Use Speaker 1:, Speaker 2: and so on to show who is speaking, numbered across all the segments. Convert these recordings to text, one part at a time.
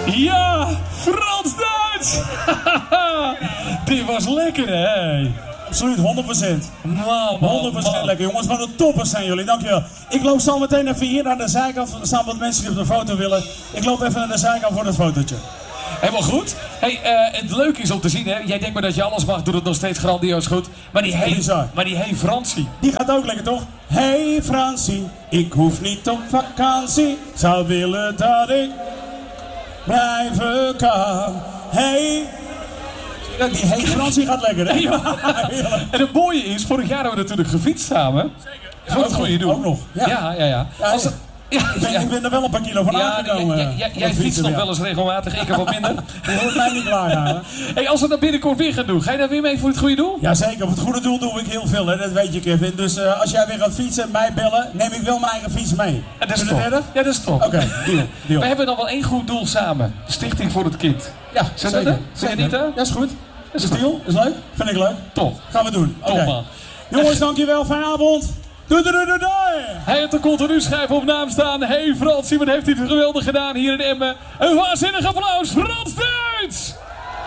Speaker 1: Ja, Frans-Duits! Dit was lekker, hè?
Speaker 2: Absoluut, 100%.
Speaker 1: Man,
Speaker 2: 100% lekker, jongens. Wat een toppers zijn jullie, dankjewel. Ik loop zo meteen even hier naar de zijkant. Er staan wat mensen die op de foto willen. Ik loop even naar de zijkant voor het fotootje.
Speaker 1: Helemaal goed. Hey, het leuke is om te zien, hè? Jij denkt maar dat je alles mag, doet het nog steeds grandioos goed. Maar die hey Fransie.
Speaker 2: Die gaat ook lekker, toch? Hey Fransie, ik hoef niet op vakantie. Zou willen dat ik blijven kan. Hey. Die hey Fransie gaat lekker, hè?
Speaker 1: Ja. En het mooie is, vorig jaar hebben we natuurlijk gefietst samen. Zeker. Voor het goede doel.
Speaker 2: Ook nog.
Speaker 1: Ja.
Speaker 2: Ik ben er wel een paar kilo van aangekomen.
Speaker 1: Jij fietst nog wel eens regelmatig, ik heb wat minder.
Speaker 2: Je hoort mij niet klaar gaan.
Speaker 1: Hey, als we dat binnenkort weer gaan doen, ga je daar weer mee voor het goede doel?
Speaker 2: Jazeker, voor het goede doel doe ik heel veel, hè? Dat weet je, Kevin. Dus als jij weer gaat fietsen, mij bellen, neem ik wel mijn eigen fiets mee.
Speaker 1: Dat is top. Ja, dat is top.
Speaker 2: Oké, deal.
Speaker 1: We hebben dan wel één goed doel samen. Stichting voor het Kind.
Speaker 2: Ja,
Speaker 1: zeker. Zeker niet, hè?
Speaker 2: Dat is goed. Dat is deal. Is leuk. Vind ik leuk.
Speaker 1: Top.
Speaker 2: Gaan we doen.
Speaker 1: Top, man.
Speaker 2: Jongens, dankjewel. Fijne avond. Doei.
Speaker 1: Hij heeft de continu schrijven op naam staan. Hey Fransie, wat heeft hij het geweldig gedaan hier in Emmen. Een waanzinnig applaus, Frans-Duits!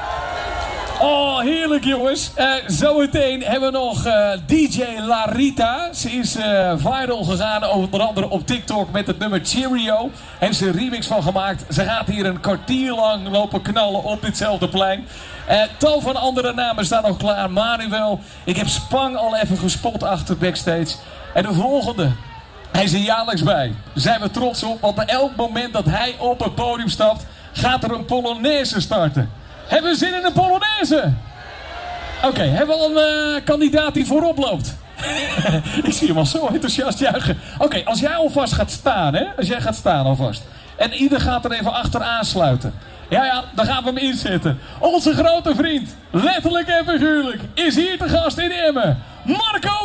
Speaker 1: Oh, heerlijk jongens. Zometeen hebben we nog DJ Larita. Ze is viral gegaan, onder andere op TikTok met het nummer Cheerio. Heeft ze een remix van gemaakt. Ze gaat hier een kwartier lang lopen knallen op ditzelfde plein. Tal van andere namen staan nog klaar. Manuel, ik heb Spang al even gespot achter backstage. En de volgende, hij is er jaarlijks bij. Daar zijn we trots op, want op elk moment dat hij op het podium stapt, gaat er een Polonaise starten. Hebben we zin in een Polonaise? Oké, hebben we al een kandidaat die voorop loopt? Ik zie hem al zo enthousiast juichen. Oké, als jij alvast gaat staan, hè? Als jij gaat staan alvast. En ieder gaat er even achteraan sluiten. Ja, dan gaan we hem inzetten. Onze grote vriend, letterlijk en figuurlijk, is hier te gast in Emmen. Marco